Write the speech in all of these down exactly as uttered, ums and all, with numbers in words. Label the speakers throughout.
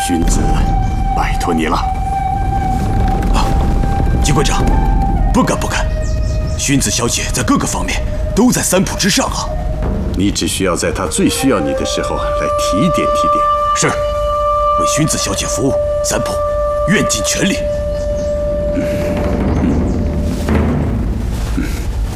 Speaker 1: 荀子，拜托你了。
Speaker 2: 啊，金馆长，不敢不敢，荀子小姐在各个方面都在三浦之上啊。
Speaker 1: 你只需要在她最需要你的时候来提点提点。
Speaker 2: 是，为荀子小姐服务，三浦愿尽全力。嗯
Speaker 1: 嗯、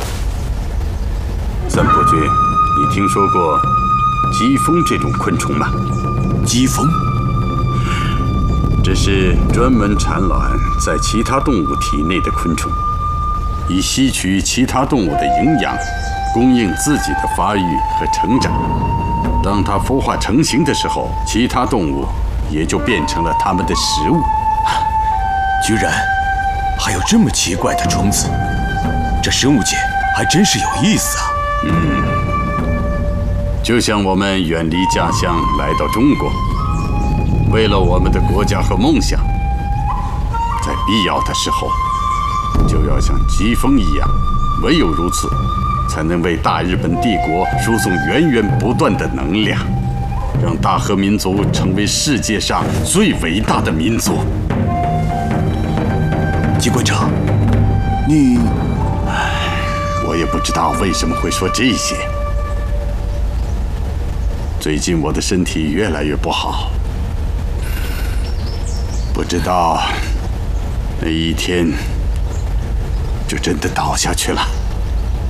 Speaker 1: 三浦君，你听说过疾风这种昆虫吗？
Speaker 2: 疾风，
Speaker 1: 这是专门产卵在其他动物体内的昆虫，以吸取其他动物的营养，供应自己的发育和成长。当它孵化成型的时候，其他动物也就变成了它们的食物。
Speaker 2: 居然还有这么奇怪的虫子，这生物界还真是有意思啊。
Speaker 1: 嗯，就像我们远离家乡来到中国，为了我们的国家和梦想，在必要的时候就要像疾风一样，唯有如此才能为大日本帝国输送源源不断的能量，让大和民族成为世界上最伟大的民族。
Speaker 2: 金馆长，你……
Speaker 1: 唉，我也不知道为什么会说这些。最近我的身体越来越不好，不知道哪一天就真的倒下去了。